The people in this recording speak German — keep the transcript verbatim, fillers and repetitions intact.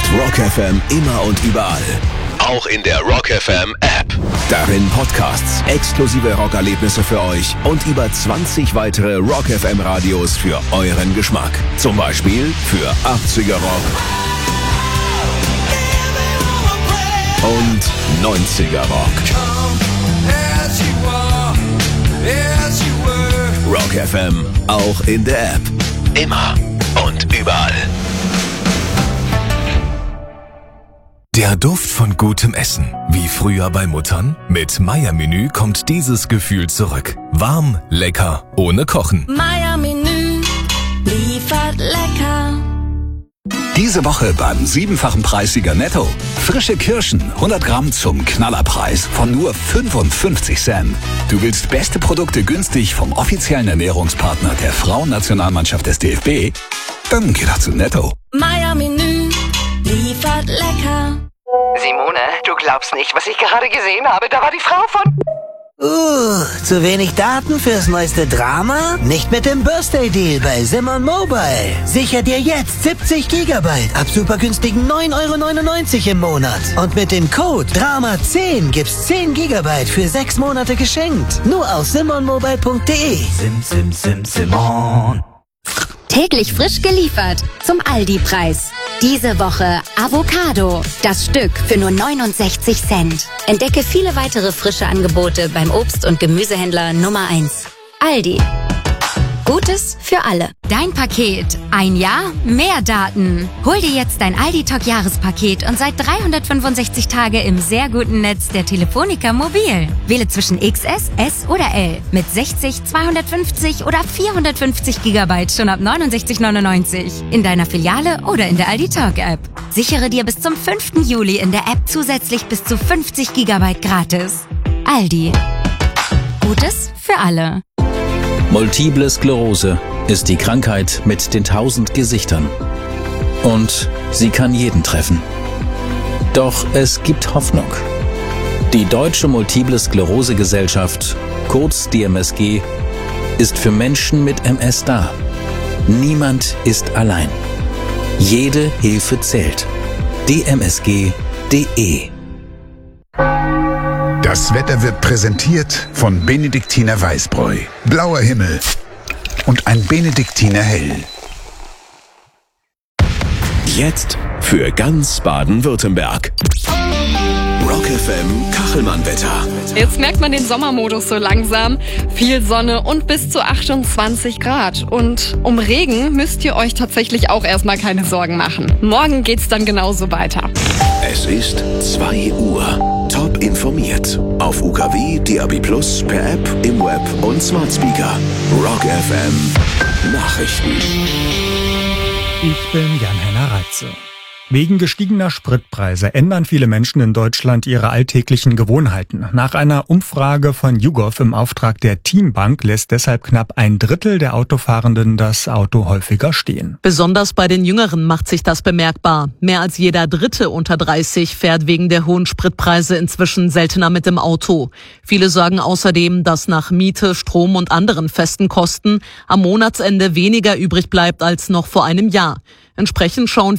Rock F M immer und überall. Auch in der Rock F M App. Darin Podcasts, exklusive Rockerlebnisse für euch und über zwanzig weitere Rock F M Radios für euren Geschmack. Zum Beispiel für achtziger Rock und neunziger Rock. Rock F M, auch in der App. Immer und überall. Der Duft von gutem Essen. Wie früher bei Muttern? Mit Meier-Menü kommt dieses Gefühl zurück. Warm, lecker, ohne Kochen. Meier-Menü liefert lecker. Diese Woche beim siebenfachen Preissieger Netto. Frische Kirschen, hundert Gramm zum Knallerpreis von nur fünfundfünfzig Cent. Du willst beste Produkte günstig vom offiziellen Ernährungspartner der Frauennationalmannschaft des D F B? Dann geh doch zu Netto. Meier-Menü liefert lecker. Simone, du glaubst nicht, was ich gerade gesehen habe. Da war die Frau von... Uh, zu wenig Daten fürs neueste Drama? Nicht mit dem Birthday Deal bei Simon Mobile. Sicher dir jetzt siebzig Gigabyte ab super günstigen neun Euro neunundneunzig im Monat. Und mit dem Code Drama zehn gibt's zehn Gigabyte für sechs Monate geschenkt. Nur auf simon mobile punkt de. Sim, sim, sim, Simon. Täglich frisch geliefert zum Aldi-Preis. Diese Woche Avocado. Das Stück für nur neunundsechzig Cent. Entdecke viele weitere frische Angebote beim Obst- und Gemüsehändler Nummer eins. Aldi. Gutes für alle. Dein Paket. Ein Jahr, mehr Daten. Hol dir jetzt dein Aldi-Talk-Jahrespaket und seit dreihundertfünfundsechzig Tage im sehr guten Netz der Telefonica Mobil. Wähle zwischen X S, S oder L mit sechzig, zweihundertfünfzig oder vierhundertfünfzig Gigabyte schon ab neunundsechzig neunundneunzig. In deiner Filiale oder in der Aldi-Talk-App. Sichere dir bis zum fünften Juli in der App zusätzlich bis zu fünfzig Gigabyte gratis. Aldi. Gutes für alle. Multiple Sklerose ist die Krankheit mit den tausend Gesichtern. Und sie kann jeden treffen. Doch es gibt Hoffnung. Die Deutsche Multiple Sklerose Gesellschaft, kurz D M S G, ist für Menschen mit M S da. Niemand ist allein. Jede Hilfe zählt. D M S G punkt de. Das Wetter wird präsentiert von Benediktiner Weißbräu. Blauer Himmel und ein Benediktiner Hell. Jetzt für ganz Baden-Württemberg. Rock F M Kachelmann-Wetter. Jetzt merkt man den Sommermodus so langsam. Viel Sonne und bis zu achtundzwanzig Grad. Und um Regen müsst ihr euch tatsächlich auch erstmal keine Sorgen machen. Morgen geht's dann genauso weiter. Es ist zwei Uhr. Top informiert. Auf U K W, D A B plus, per App, im Web und Smart Speaker. Rock F M Nachrichten. Ich bin Jan-Henner Reitze. Wegen gestiegener Spritpreise ändern viele Menschen in Deutschland ihre alltäglichen Gewohnheiten. Nach einer Umfrage von YouGov im Auftrag der Teambank lässt deshalb knapp ein Drittel der Autofahrenden das Auto häufiger stehen. Besonders bei den Jüngeren macht sich das bemerkbar. Mehr als jeder Dritte unter dreißig fährt wegen der hohen Spritpreise inzwischen seltener mit dem Auto. Viele sagen außerdem, dass nach Miete, Strom und anderen festen Kosten am Monatsende weniger übrig bleibt als noch vor einem Jahr. Entsprechend schauen